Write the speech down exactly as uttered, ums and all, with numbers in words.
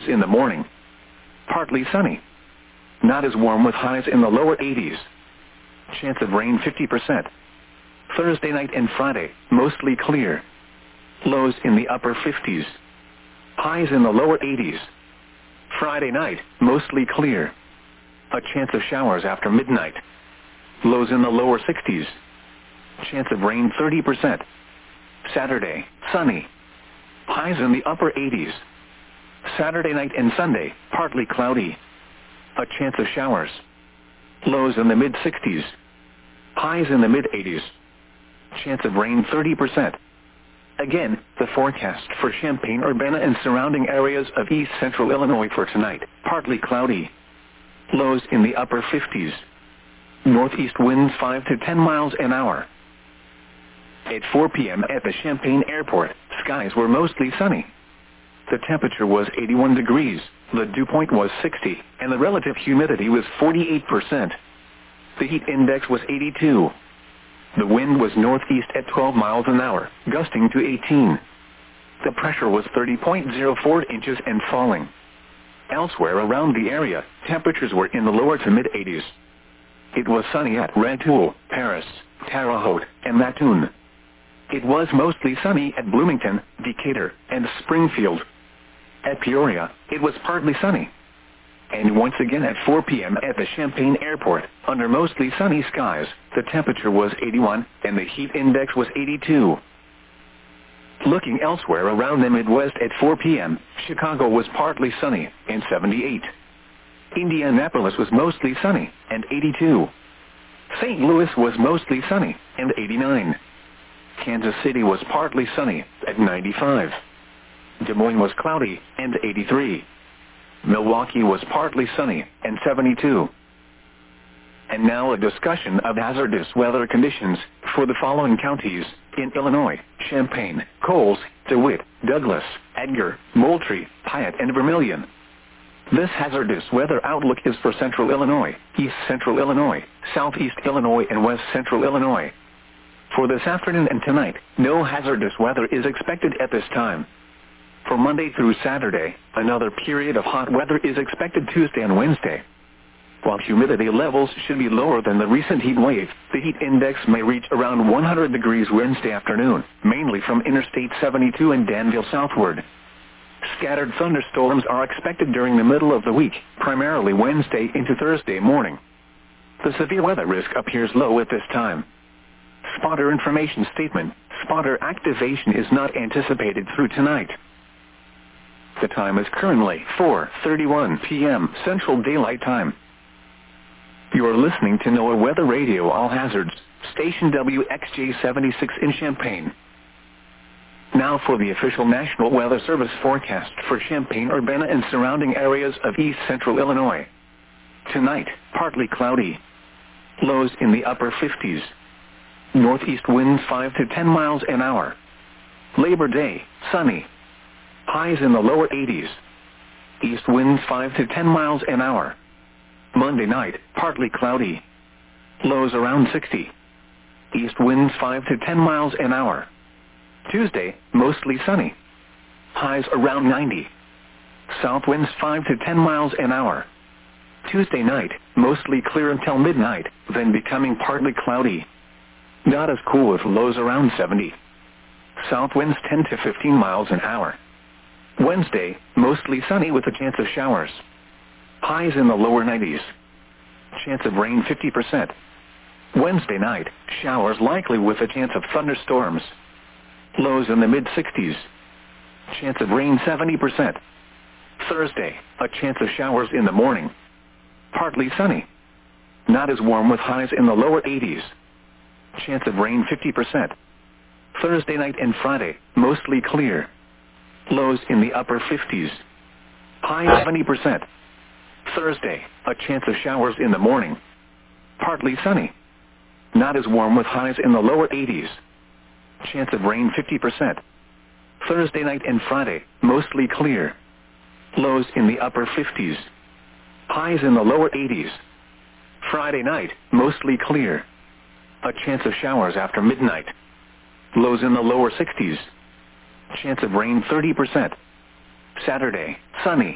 In the morning, partly sunny. Not as warm with highs in the lower eighties. Chance of rain fifty percent. Thursday night and Friday, mostly clear. Lows in the upper fifties. Highs in the lower eighties. Friday night, mostly clear. A chance of showers after midnight. Lows in the lower sixties. Chance of rain thirty percent. Saturday, sunny. Highs in the upper eighties. Saturday night and Sunday, partly cloudy. A chance of showers. Lows in the mid sixties. Highs in the mid eighties. Chance of rain thirty percent. Again, the forecast for Champaign-Urbana and surrounding areas of east central Illinois for tonight, partly cloudy. Lows in the upper fifties. Northeast winds five to ten miles an hour. At four p.m. at the Champaign Airport, skies were mostly sunny. The temperature was eighty-one degrees, the dew point was sixty, and the relative humidity was forty-eight percent. The heat index was eighty-two. The wind was northeast at twelve miles an hour, gusting to eighteen. The pressure was thirty point zero four inches and falling. Elsewhere around the area, temperatures were in the lower to mid eighties. It was sunny at Rantoul, Paris, Terre Haute, and Mattoon. It was mostly sunny at Bloomington, Decatur, and Springfield. At Peoria, it was partly sunny. And once again at four p.m. at the Champaign Airport, under mostly sunny skies, the temperature was eighty-one, and the heat index was eighty-two. Looking elsewhere around the Midwest at four p.m., Chicago was partly sunny, and seventy-eight. Indianapolis was mostly sunny, and eighty-two. Saint Louis was mostly sunny, and eighty-nine. Kansas City was partly sunny, at ninety-five. Des Moines was cloudy, and eighty-three. Milwaukee was partly sunny, and seventy-two. And now a discussion of hazardous weather conditions for the following counties in Illinois: Champaign, Coles, DeWitt, Douglas, Edgar, Moultrie, Piatt, and Vermilion. This hazardous weather outlook is for central Illinois, east central Illinois, southeast Illinois, and west central Illinois. For this afternoon and tonight, no hazardous weather is expected at this time. For Monday through Saturday, another period of hot weather is expected Tuesday and Wednesday. While humidity levels should be lower than the recent heat wave, the heat index may reach around one hundred degrees Wednesday afternoon, mainly from Interstate seventy-two and Danville southward. Scattered thunderstorms are expected during the middle of the week, primarily Wednesday into Thursday morning. The severe weather risk appears low at this time. Spotter information statement: spotter activation is not anticipated through tonight. The time is currently four thirty-one p.m. Central Daylight Time. You are listening to NOAA Weather Radio All Hazards, station W X J seventy-six in Champaign. Now for the official National Weather Service forecast for Champaign-Urbana and surrounding areas of east central Illinois. Tonight, partly cloudy. Lows in the upper fifties. Northeast winds five to ten miles an hour. Labor Day, sunny. Highs in the lower eighties. East winds five to ten miles an hour. Monday night, partly cloudy. Lows around sixty. East winds five to ten miles an hour. Tuesday, mostly sunny. Highs around ninety. South winds five to ten miles an hour. Tuesday night, mostly clear until midnight, then becoming partly cloudy. Not as cool with lows around seventy. South winds ten to fifteen miles an hour. Wednesday, mostly sunny with a chance of showers. Highs in the lower nineties. Chance of rain fifty percent. Wednesday night, showers likely with a chance of thunderstorms. Lows in the mid sixties. Chance of rain seventy percent. Thursday, a chance of showers in the morning. Partly sunny. Not as warm with highs in the lower eighties. Chance of rain fifty percent. Thursday night and Friday, mostly clear. Lows in the upper fifties. High seventy percent. Thursday, a chance of showers in the morning. Partly sunny. Not as warm with highs in the lower eighties. Chance of rain fifty percent. Thursday night and Friday, mostly clear. Lows in the upper fifties. Highs in the lower eighties. Friday night, mostly clear. A chance of showers after midnight. Lows in the lower sixties. Chance of rain thirty percent. Saturday, sunny.